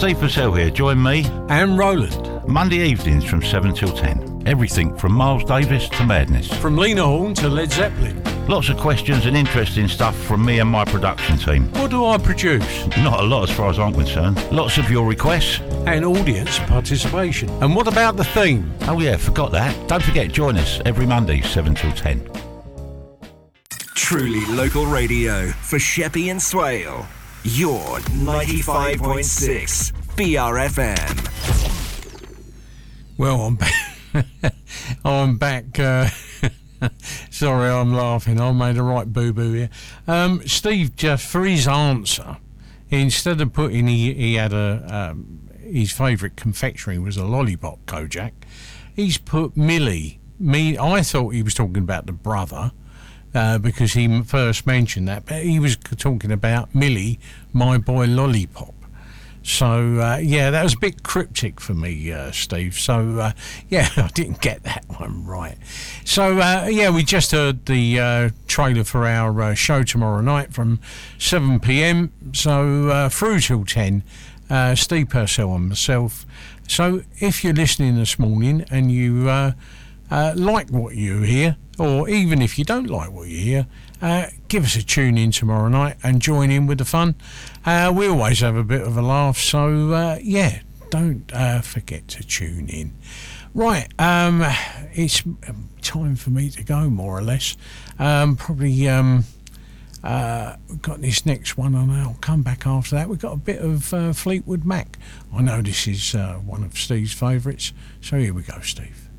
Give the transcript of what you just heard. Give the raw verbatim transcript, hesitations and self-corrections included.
Steve Purcell here. Join me and Roland Monday evenings from seven till ten. Everything from Miles Davis to madness. From Lena Horne to Led Zeppelin. Lots of questions and interesting stuff from me and my production team. What do I produce? Not a lot as far as I'm concerned. Lots of your requests. And audience participation. And what about the theme? Oh yeah, forgot that. Don't forget, join us every Monday, seven till ten. Truly local radio for Sheppey and Swale. Your ninety-five point six B R F M. Well, I'm back. I'm back. Uh, sorry, I'm laughing. I made a right boo-boo here. Um, Steve, just for his answer, instead of putting he, he had a um, his favourite confectionery was a lollipop, Kojak. He's put Millie. Me, I thought he was talking about the brother. Uh, because he first mentioned that, but he was talking about Millie, my boy Lollipop. So, uh, yeah, that was a bit cryptic for me, uh, Steve. So, uh, yeah, I didn't get that one right. So, uh, yeah, we just heard the uh, trailer for our uh, show tomorrow night from seven p.m. So, uh, through till ten, uh, Steve Purcell and myself. So, if you're listening this morning and you uh, uh, like what you hear, or even if you don't like what you hear, uh, give us a tune in tomorrow night and join in with the fun. Uh, we always have a bit of a laugh, so uh, yeah, don't uh, forget to tune in. Right, um, it's time for me to go, more or less. Um, probably um, uh, we've got this next one, and I'll come back after that. We've got a bit of uh, Fleetwood Mac. I know this is uh, one of Steve's favourites, so here we go, Steve.